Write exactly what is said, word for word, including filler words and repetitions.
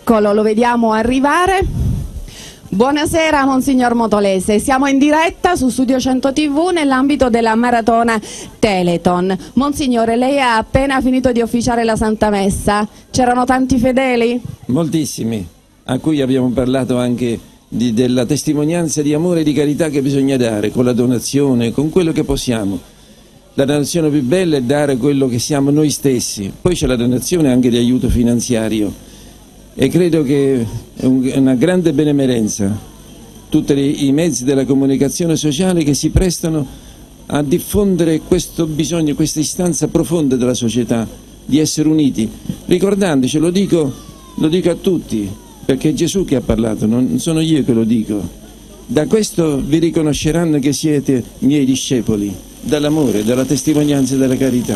Eccolo, lo vediamo arrivare. Buonasera Monsignor Motolese, siamo in diretta su Studio cento tivù nell'ambito della maratona Telethon. Monsignore, lei ha appena finito di officiare la Santa Messa, c'erano tanti fedeli? Moltissimi, a cui abbiamo parlato anche di, della testimonianza di amore e di carità che bisogna dare, con la donazione, con quello che possiamo. La donazione più bella è dare quello che siamo noi stessi, poi c'è la donazione anche di aiuto finanziario. E credo che è una grande benemerenza tutti i mezzi della comunicazione sociale che si prestano a diffondere questo bisogno, questa istanza profonda della società di essere uniti, ricordandoci, lo dico, lo dico a tutti, perché è Gesù che ha parlato, non sono io che lo dico. Da questo vi riconosceranno che siete miei discepoli, dall'amore, dalla testimonianza e dalla carità.